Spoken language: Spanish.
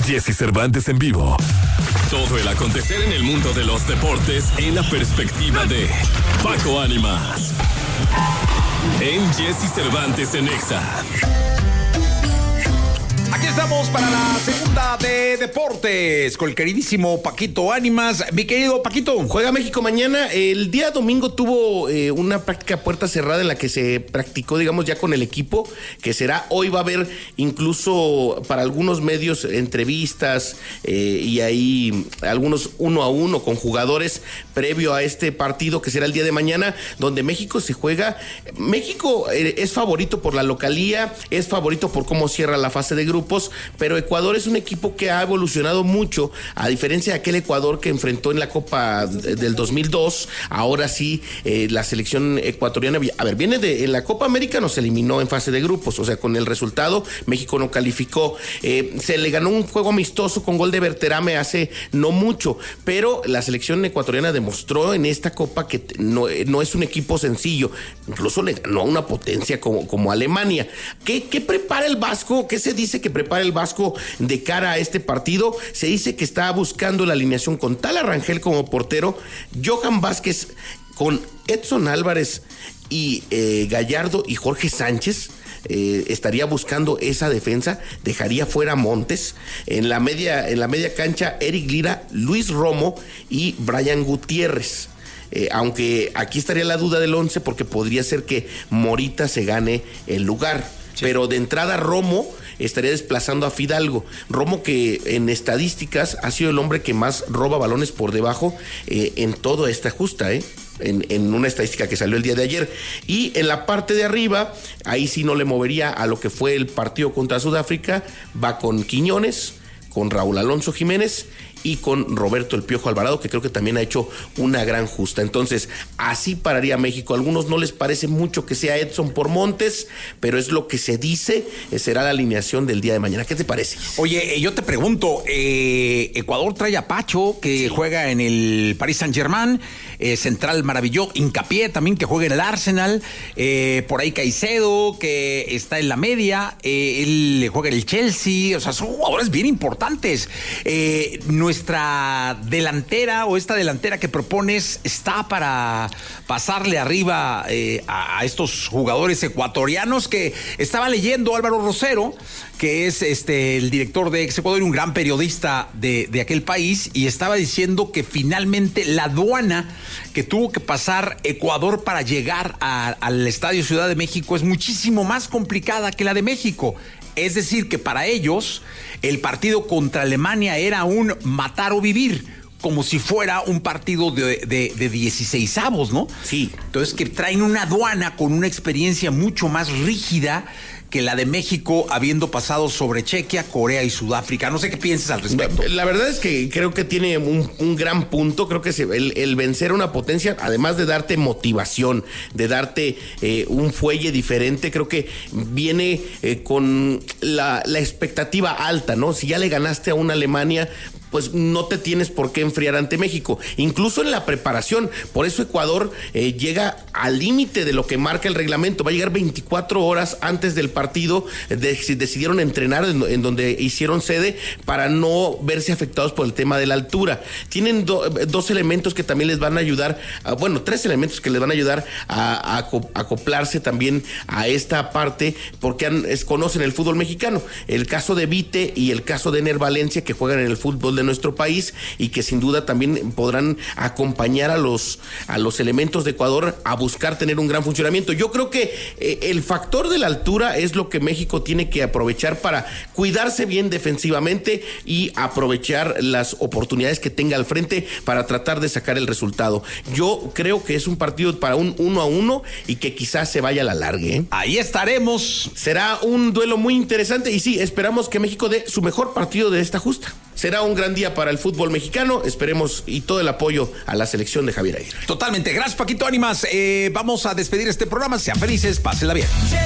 Jesse Cervantes en vivo. Todo el acontecer en el mundo de los deportes en la perspectiva de Paco Ánimas. En Jesse Cervantes en Exa. Aquí estamos para la segunda de deportes con el queridísimo Paquito Ánimas. Mi querido Paquito. Juega México mañana. El día domingo tuvo una práctica a puerta cerrada en la que se practicó, digamos, ya con el equipo, que será hoy. Va a haber incluso para algunos medios entrevistas y ahí algunos 1 a 1 con jugadores previo a este partido que será el día de mañana, donde México se juega. México es favorito por la localía, es favorito por cómo cierra la fase de grupos, pero Ecuador es un equipo que ha evolucionado mucho, a diferencia de aquel Ecuador que enfrentó en la Copa del 2002. Ahora sí, la selección ecuatoriana, a ver, en la Copa América nos eliminó en fase de grupos, o sea, con el resultado México no calificó. Se le ganó un juego amistoso con gol de Berterame hace no mucho, pero la selección ecuatoriana demostró en esta Copa que no es un equipo sencillo, incluso le ganó a una potencia como Alemania. ¿Qué prepara el Vasco? ¿Qué se dice que prepara el Vasco de cara a este partido? Se dice que está buscando la alineación con Tala Rangel como portero, Johan Vázquez con Edson Álvarez y Gallardo y Jorge Sánchez. Estaría buscando esa defensa, dejaría fuera a Montes. En la media cancha, Eric Lira, Luis Romo y Brian Gutiérrez. Aunque aquí estaría la duda del 11 porque podría ser que Morita se gane el lugar. Sí. Pero de entrada Romo estaría desplazando a Fidalgo. Romo, que en estadísticas ha sido el hombre que más roba balones por debajo en toda esta justa, en una estadística que salió el día de ayer. Y en la parte de arriba, ahí sí no le movería a lo que fue el partido contra Sudáfrica. Va con Quiñones, con Raúl Alonso Jiménez y con Roberto El Piojo Alvarado, que creo que también ha hecho una gran justa. Entonces, así pararía México. A algunos no les parece mucho que sea Edson por Montes, pero es lo que se dice, será la alineación del día de mañana. ¿Qué te parece? Oye, yo te pregunto, Ecuador trae a Pacho, que juega en el Paris Saint-Germain, central maravilloso, Hincapié también, que juega en el Arsenal, por ahí Caicedo, que está en la media, él juega en el Chelsea, o sea, son jugadores bien importantes. Nuestra delantera o esta delantera que propones está para pasarle arriba a estos jugadores ecuatorianos, que estaba leyendo Álvaro Rosero, que es el director de Ex Ecuador y un gran periodista de aquel país, y estaba diciendo que finalmente la aduana que tuvo que pasar Ecuador para llegar al Estadio Ciudad de México es muchísimo más complicada que la de México. Es decir, que para ellos el partido contra Alemania era un matar o vivir, como si fuera un partido de 16avos, ¿no? Sí. Entonces, que traen una aduana con una experiencia mucho más rígida que la de México, habiendo pasado sobre Chequia, Corea y Sudáfrica. No sé qué piensas al respecto. La verdad es que creo que tiene un gran punto. Creo que el vencer a una potencia, además de darte motivación, de darte un fuelle diferente, creo que viene con la expectativa alta, ¿no? Si ya le ganaste a una Alemania, pues no te tienes por qué enfriar ante México, incluso en la preparación. Por eso Ecuador llega al límite de lo que marca el reglamento. Va a llegar 24 horas antes del partido. Decidieron entrenar en donde hicieron sede para no verse afectados por el tema de la altura. Tienen dos elementos que también les van a ayudar, tres elementos que les van a ayudar a acoplarse también a esta parte, porque conocen el fútbol mexicano. El caso de Vite y el caso de Ener Valencia, que juegan en el fútbol de nuestro país y que sin duda también podrán acompañar a los elementos de Ecuador a buscar tener un gran funcionamiento. Yo creo que el factor de la altura es lo que México tiene que aprovechar para cuidarse bien defensivamente y aprovechar las oportunidades que tenga al frente para tratar de sacar el resultado. Yo creo que es un partido para un 1-1 y que quizás se vaya a la larga, ¿eh? Ahí estaremos. Será un duelo muy interesante y sí, esperamos que México dé su mejor partido de esta justa. Será un gran día para el fútbol mexicano, esperemos, y todo el apoyo a la selección de Javier Aguirre. Totalmente. Gracias, Paquito Ánimas. Vamos a despedir este programa. Sean felices, pásenla bien.